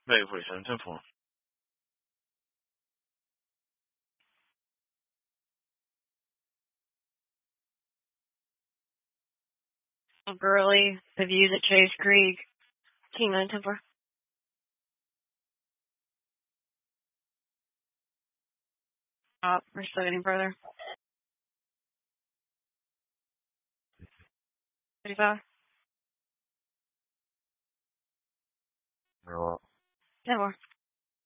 Wait, 47, 10-4. Gurley, the views at Chase Creek, King 9, 10 4. We're still getting further. 35. 10-4. 10 4.